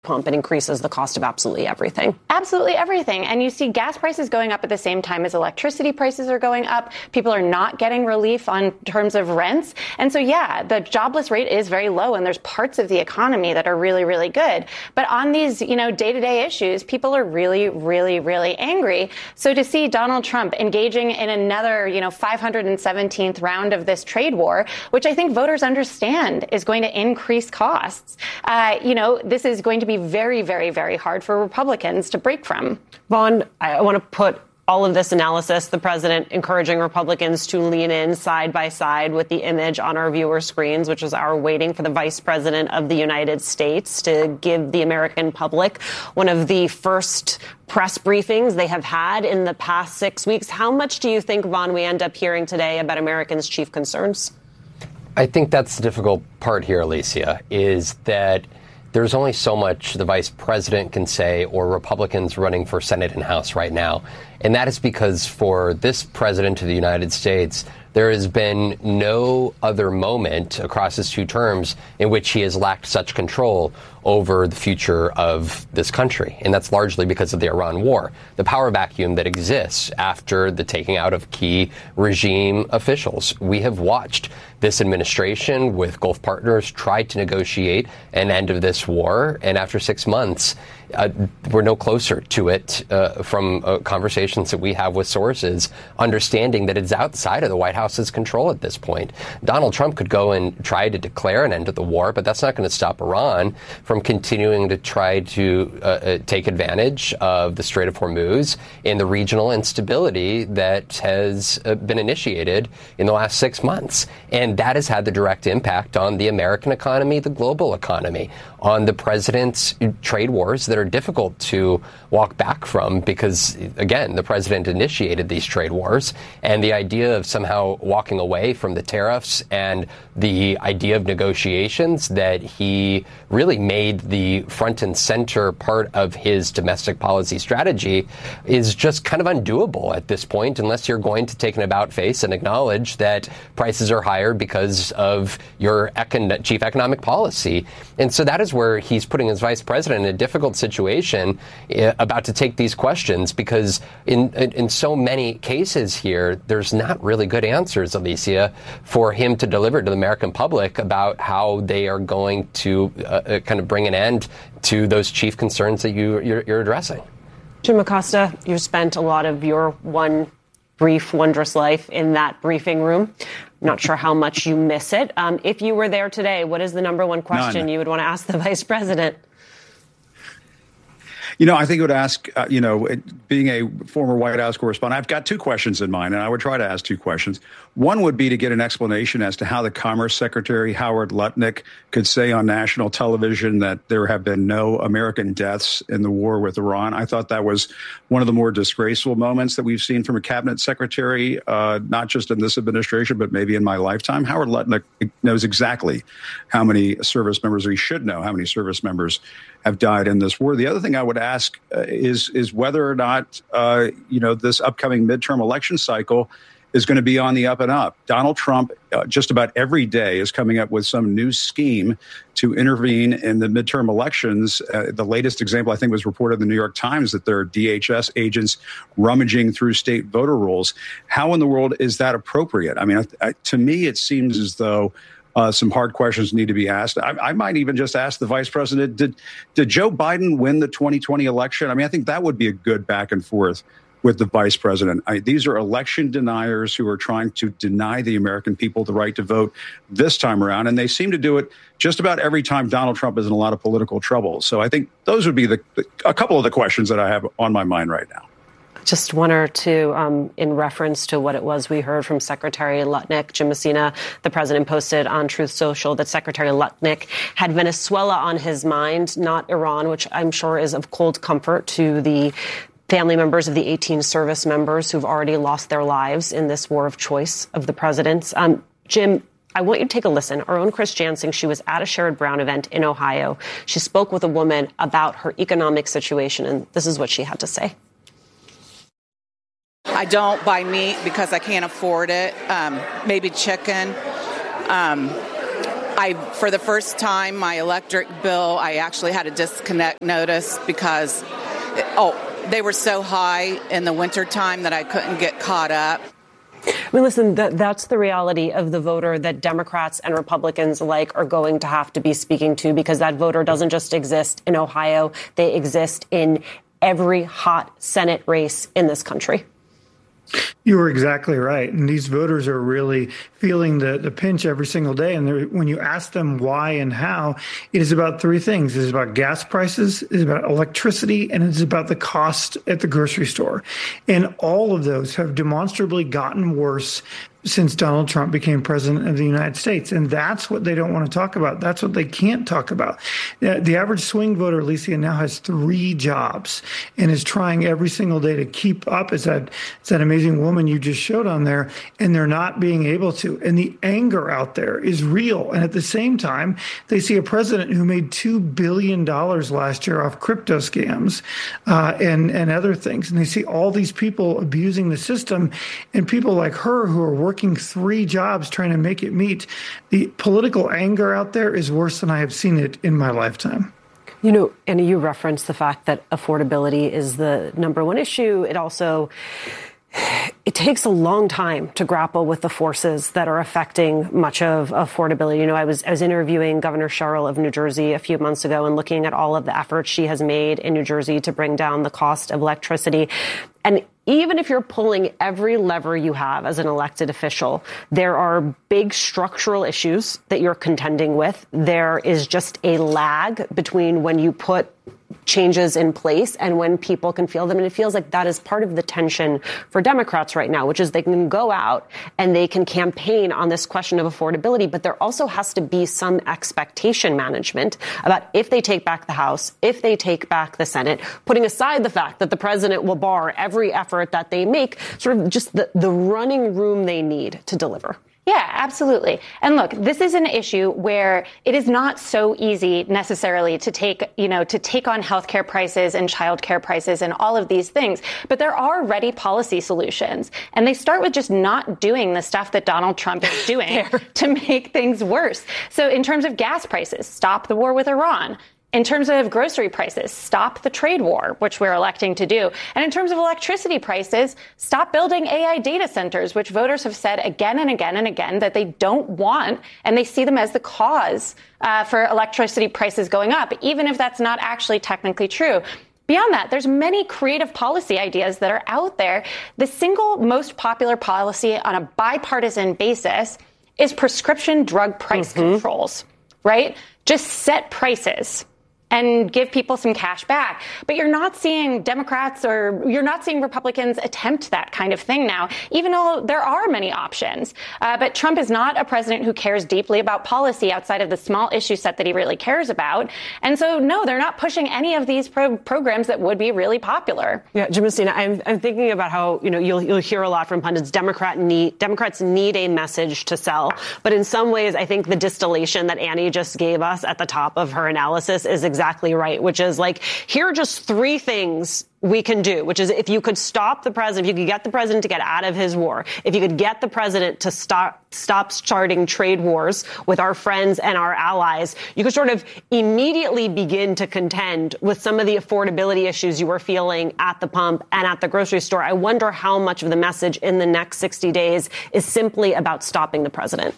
pump, it increases the cost of absolutely everything. Absolutely everything. And you see gas prices going up at the same time as electricity prices are going up. People are not getting relief on terms of rents. And so, yeah, the jobless rate is very low, and there's parts of the economy that are really, really good. But on these, day-to-day issues, people are really, really, really angry. So to see Donald Trump engaging in another, 517th round of this trade war, which I think voters understand is going to increase costs, this is going to be very, very, very hard for Republicans to break from. Vaughn, I want to put all of this analysis, the president encouraging Republicans to lean in side by side with the image on our viewer screens, which is our waiting for the vice president of the United States to give the American public one of the first press briefings they have had in the past 6 weeks. How much do you think, Vaughn, we end up hearing today about Americans' chief concerns? I think that's the difficult part here, Alicia, is that there's only so much the vice president can say or Republicans running for Senate and House right now. And that is because for this president of the United States, there has been no other moment across his 2 terms in which he has lacked such control over the future of this country. And that's largely because of the Iran war, the power vacuum that exists after the taking out of key regime officials. We have watched this administration with Gulf partners try to negotiate an end of this war. And after 6 months, we're no closer to it from conversations that we have with sources, understanding that it's outside of the White House's control at this point. Donald Trump could go and try to declare an end to the war, but that's not going to stop Iran from continuing to try to take advantage of the Strait of Hormuz and the regional instability that has been initiated in the last 6 months. And that has had the direct impact on the American economy, the global economy, on the president's trade wars that are difficult to walk back from because, again, the president initiated these trade wars. And the idea of somehow walking away from the tariffs and the idea of negotiations that he really made the front and center part of his domestic policy strategy is just kind of undoable at this point unless you're going to take an about face and acknowledge that prices are higher because of your chief economic policy. And so that is where he's putting his vice president in a difficult situation about to take these questions because in so many cases here, there's not really good answers, Alicia, for him to deliver to the American public about how they are going to kind of bring an end to those chief concerns that you're addressing. Jim Acosta, you spent a lot of your one brief, wondrous life in that briefing room. I'm not sure how much you miss it. If you were there today, what is the number one question you would want to ask the vice president? I think it would ask, being a former White House correspondent, I've got 2 questions in mind, and I would try to ask 2 questions. One would be to get an explanation as to how the Commerce Secretary, Howard Lutnick, could say on national television that there have been no American deaths in the war with Iran. I thought that was one of the more disgraceful moments that we've seen from a cabinet secretary, not just in this administration, but maybe in my lifetime. Howard Lutnick knows exactly how many service members, or he should know how many service members have died in this war. The other thing I would ask is whether or not, this upcoming midterm election cycle is going to be on the up and up. Donald Trump, just about every day, is coming up with some new scheme to intervene in the midterm elections. The latest example, I think, was reported in the New York Times that there are DHS agents rummaging through state voter rolls. How in the world is that appropriate? I mean, to me, it seems as though some hard questions need to be asked. I might even just ask the vice president, did Joe Biden win the 2020 election? I mean, I think that would be a good back and forth with the vice president. These are election deniers who are trying to deny the American people the right to vote this time around. And they seem to do it just about every time Donald Trump is in a lot of political trouble. So I think those would be a couple of the questions that I have on my mind right now. Just one or two in reference to what it was we heard from Secretary Lutnick. Jim Messina, the president, posted on Truth Social that Secretary Lutnick had Venezuela on his mind, not Iran, which I'm sure is of cold comfort to the family members of the 18 service members who've already lost their lives in this war of choice of the president's. Jim, I want you to take a listen. Our own Chris Jansing, she was at a Sherrod Brown event in Ohio. She spoke with a woman about her economic situation, and this is what she had to say. I don't buy meat because I can't afford it. Maybe chicken. For the first time, my electric bill, I actually had a disconnect notice because, they were so high in the wintertime that I couldn't get caught up. I mean, listen, that's the reality of the voter that Democrats and Republicans alike are going to have to be speaking to, because that voter doesn't just exist in Ohio. They exist in every hot Senate race in this country. You were exactly right. And these voters are really feeling the pinch every single day. And when you ask them why and how, it is about three things. It is about gas prices, it is about electricity, and it's about the cost at the grocery store. And all of those have demonstrably gotten worse since Donald Trump became president of the United States. And that's what they don't want to talk about. That's what they can't talk about. The average swing voter, Alicia, now has 3 jobs and is trying every single day to keep up. It's that amazing woman you just showed on there, and they're not being able to. And the anger out there is real. And at the same time, they see a president who made $2 billion last year off crypto scams and other things. And they see all these people abusing the system, and people like her who are working 3 jobs trying to make it meet. The political anger out there is worse than I have seen it in my lifetime. You know, Annie, you referenced the fact that affordability is the number one issue. It takes a long time to grapple with the forces that are affecting much of affordability. You know, I was interviewing Governor Sherrill of New Jersey a few months ago and looking at all of the efforts she has made in New Jersey to bring down the cost of electricity. And even if you're pulling every lever you have as an elected official, there are big structural issues that you're contending with. There is just a lag between when you put changes in place and when people can feel them. And it feels like that is part of the tension for Democrats right now, which is they can go out and they can campaign on this question of affordability, but there also has to be some expectation management about if they take back the House, if they take back the Senate, putting aside the fact that the president will bar every effort that they make, sort of just the running room they need to deliver. Yeah, absolutely. And look, this is an issue where it is not so easy necessarily to take on healthcare prices and childcare prices and all of these things. But there are ready policy solutions. And they start with just not doing the stuff that Donald Trump is doing to make things worse. So in terms of gas prices, stop the war with Iran. In terms of grocery prices, stop the trade war, which we're electing to do. And in terms of electricity prices, stop building AI data centers, which voters have said again and again and again that they don't want, and they see them as the cause for electricity prices going up, even if that's not actually technically true. Beyond that, there's many creative policy ideas that are out there. The single most popular policy on a bipartisan basis is prescription drug price controls, right? Just set prices and give people some cash back. But you're not seeing Democrats or you're not seeing Republicans attempt that kind of thing now, even though there are many options. But Trump is not a president who cares deeply about policy outside of the small issue set that he really cares about. And so, no, they're not pushing any of these programs that would be really popular. Yeah, Jim Messina, I'm thinking about how, you'll hear a lot from pundits. Democrats need a message to sell. But in some ways, I think the distillation that Annie just gave us at the top of her analysis is exactly right, which is like, here are just 3 things we can do, which is if you could stop the president, if you could get the president to get out of his war, if you could get the president to stop starting trade wars with our friends and our allies, you could sort of immediately begin to contend with some of the affordability issues you were feeling at the pump and at the grocery store. I wonder how much of the message in the next 60 days is simply about stopping the president.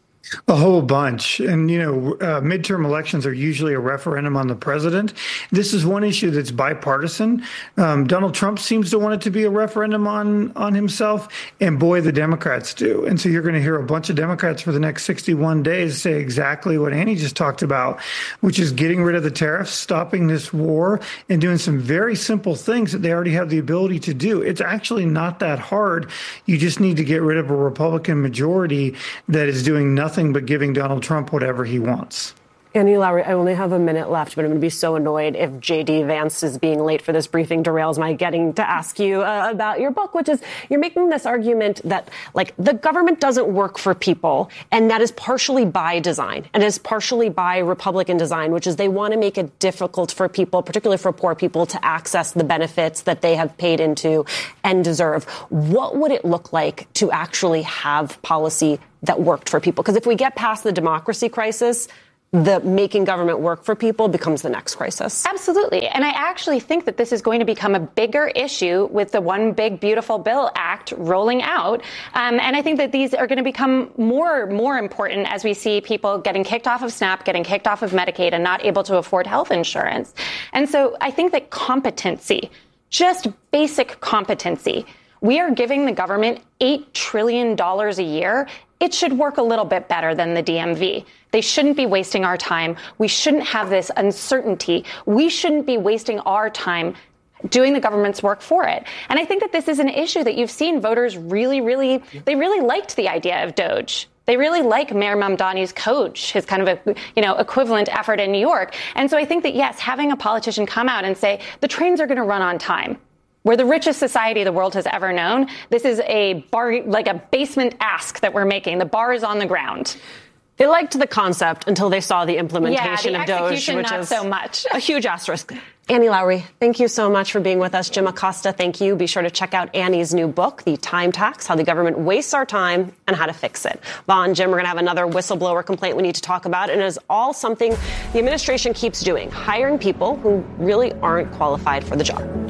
A whole bunch. And, midterm elections are usually a referendum on the president. This is one issue that's bipartisan. Donald Trump seems to want it to be a referendum on himself. And boy, the Democrats do. And so you're going to hear a bunch of Democrats for the next 61 days say exactly what Annie just talked about, which is getting rid of the tariffs, stopping this war, and doing some very simple things that they already have the ability to do. It's actually not that hard. You just need to get rid of a Republican majority that is doing nothing but giving Donald Trump whatever he wants. Annie Lowrey, I only have a minute left, but I'm going to be so annoyed if J.D. Vance's being late for this briefing derails my getting to ask you about your book, which is you're making this argument that, the government doesn't work for people, and that is partially by design, and is partially by Republican design, which is they want to make it difficult for people, particularly for poor people, to access the benefits that they have paid into and deserve. What would it look like to actually have policy that worked for people. Because if we get past the democracy crisis, the making government work for people becomes the next crisis. Absolutely. And I actually think that this is going to become a bigger issue with the One Big Beautiful Bill Act rolling out. And I think that these are going to become more important as we see people getting kicked off of SNAP, getting kicked off of Medicaid, and not able to afford health insurance. And so I think that competency, just basic competency, we are giving the government $8 trillion a year. It should work a little bit better than the DMV. They shouldn't be wasting our time. We shouldn't have this uncertainty. We shouldn't be wasting our time doing the government's work for it. And I think that this is an issue that you've seen voters really liked the idea of DOGE. They really like Mayor Mamdani's coach, his kind of equivalent effort in New York. And so I think that, yes, having a politician come out and say the trains are going to run on time. We're the richest society the world has ever known. This is a basement ask that we're making. The bar is on the ground. They liked the concept until they saw the implementation of DOGE, which not is so much. A huge asterisk. Annie Lowrey, thank you so much for being with us. Jim Acosta, thank you. Be sure to check out Annie's new book, The Time Tax, How the Government Wastes Our Time and How to Fix It. Vaughn, Jim, we're going to have another whistleblower complaint we need to talk about. And it is all something the administration keeps doing, hiring people who really aren't qualified for the job.